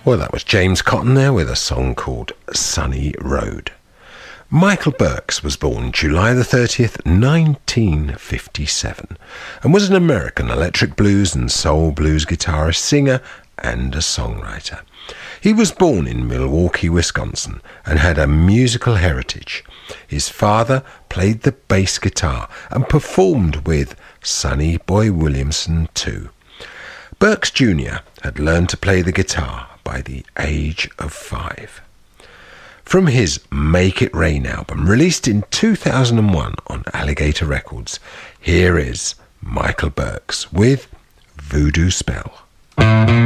Well, that was James Cotton there with a song called Sunny Road. Michael Berks was born July the 30th, 1957, and was an American electric blues and soul blues guitarist, singer, and a songwriter. He was born in Milwaukee, Wisconsin, and had a musical heritage. His father played the bass guitar and performed with Sonny Boy Williamson too. Berks Jr. had learned to play the guitar by the age of 5. From his Make It Rain album, released in 2001 on Alligator Records, here is Michael Berks with Voodoo Spell.